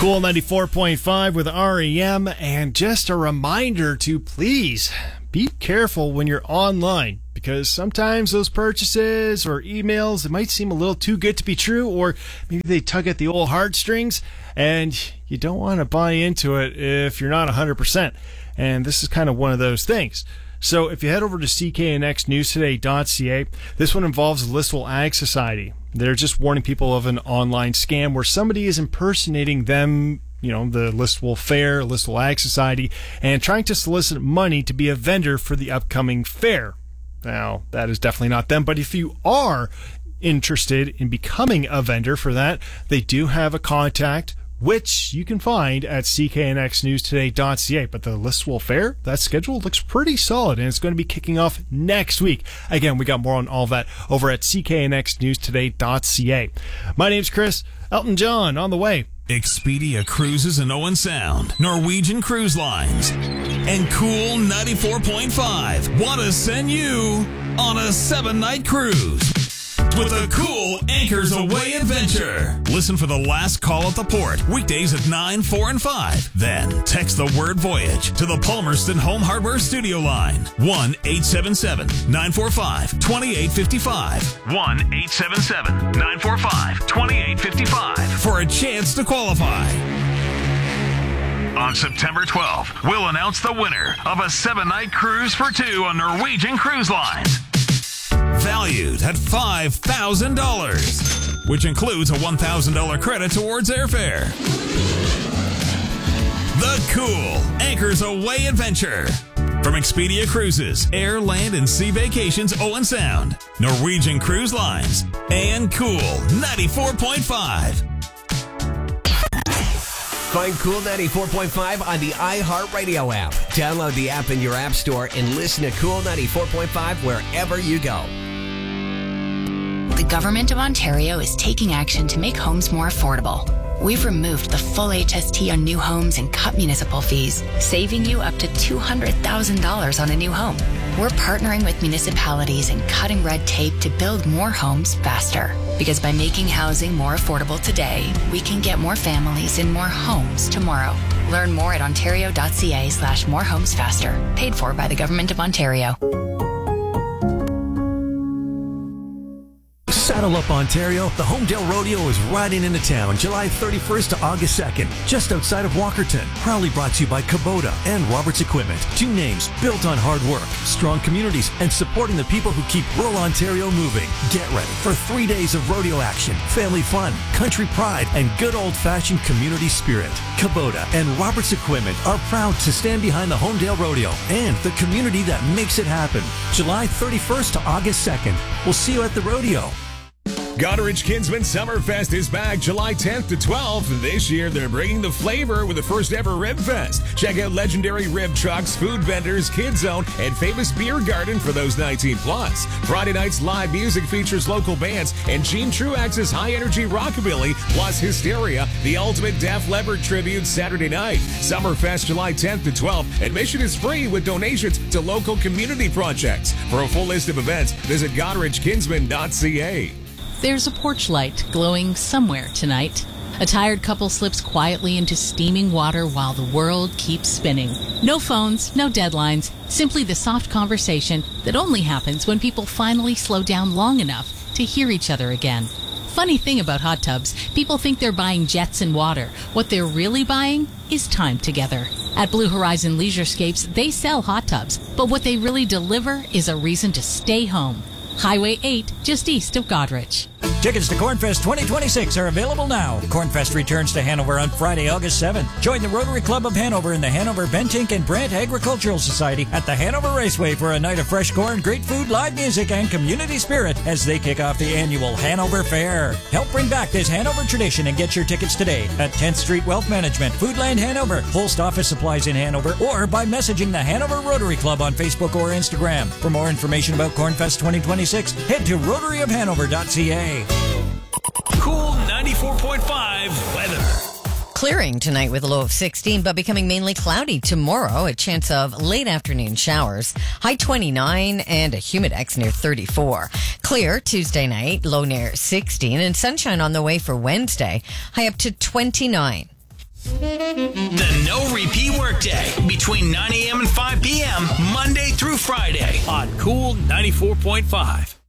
Cool 94.5 with REM, and just a reminder to please be careful when you're online, because sometimes those purchases or emails, it might seem a little too good to be true, or maybe they tug at the old heartstrings, and you don't want to buy into it if you're not 100%. And this is kind of one of those things. So if you head over to cknxnewstoday.ca, this one involves the Listowel Ag Society. They're just warning people of an online scam where somebody is impersonating them, the Listowel Fair, Listowel Ag Society, and trying to solicit money to be a vendor for the upcoming fair. Now, that is definitely not them, but if you are interested in becoming a vendor for that, they do have a contact, which you can find at cknxnewstoday.ca. But the Listowel Fair, that schedule looks pretty solid, and it's going to be kicking off next week. Again, we got more on all that over at cknxnewstoday.ca. My name's Chris. Elton John on the way. Expedia Cruises in Owen Sound, Norwegian Cruise Lines, and Cool 94.5 want to send you on a 7-night cruise with a cool Anchors Away adventure. Listen for the last call at the port, weekdays at 9, 4, and 5. Then text the word voyage to the Palmerston Home Hardware Studio line, 1-877-945-2855. 1-877-945-2855 for a chance to qualify. On September 12th, we'll announce the winner of a 7-night cruise for two on Norwegian Cruise Lines. Valued at $5,000, which includes a $1,000 credit towards airfare. The cool Anchors Away adventure from Expedia Cruises, Air, Land, and Sea Vacations Owen Sound, Norwegian Cruise Lines, and Cool 94.5. Find Cool 94.5 on the iHeartRadio app. Download the app in your app store and listen to Cool 94.5 wherever you go. The Government of Ontario is taking action to make homes more affordable. We've removed the full HST on new homes and cut municipal fees, saving you up to $200,000 on a new home. We're partnering with municipalities and cutting red tape to build more homes faster. Because by making housing more affordable today, we can get more families in more homes tomorrow. Learn more at ontario.ca/morehomesfaster. Paid for by the Government of Ontario. Saddle up, Ontario. The Homedale Rodeo is riding into town July 31st to August 2nd, just outside of Walkerton. Proudly brought to you by Kubota and Roberts Equipment. Two names built on hard work, strong communities, and supporting the people who keep rural Ontario moving. Get ready for 3 days of rodeo action, family fun, country pride, and good old-fashioned community spirit. Kubota and Roberts Equipment are proud to stand behind the Homedale Rodeo and the community that makes it happen. July 31st to August 2nd. We'll see you at the rodeo. Goderich Kinsman Summerfest is back July 10th to 12th. This year, they're bringing the flavor with the first ever Rib Fest. Check out legendary rib trucks, food vendors, Kids Zone, and famous beer garden for those 19 plus. Friday night's live music features local bands and Gene Truax's high-energy rockabilly, plus Hysteria, the ultimate Def Leppard tribute Saturday night. Summerfest July 10th to 12th. Admission is free with donations to local community projects. For a full list of events, visit GoderichKinsman.ca. There's a porch light glowing somewhere tonight. A tired couple slips quietly into steaming water while the world keeps spinning. No phones, no deadlines, simply the soft conversation that only happens when people finally slow down long enough to hear each other again. Funny thing about hot tubs, people think they're buying jets and water. What they're really buying is time together. At Blue Horizon Leisurescapes, they sell hot tubs, but what they really deliver is a reason to stay home. Highway 8, just east of Goderich. Tickets to Cornfest 2026 are available now. Cornfest returns to Hanover on Friday, August 7th. Join the Rotary Club of Hanover and the Hanover Bentink and Brant Agricultural Society at the Hanover Raceway for a night of fresh corn, great food, live music, and community spirit as they kick off the annual Hanover Fair. Help bring back this Hanover tradition and get your tickets today at 10th Street Wealth Management, Foodland Hanover, Holst Office Supplies in Hanover, or by messaging the Hanover Rotary Club on Facebook or Instagram. For more information about Cornfest 2026, head to rotaryofhanover.ca. Cool 94.5 weather. Clearing tonight with a low of 16, but becoming mainly cloudy tomorrow. A chance of late afternoon showers. High 29 and a humidex near 34. Clear Tuesday night, low near 16, and sunshine on the way for Wednesday. High up to 29. The No Repeat Workday between 9 a.m. and 5 p.m. Monday through Friday on Cool 94.5.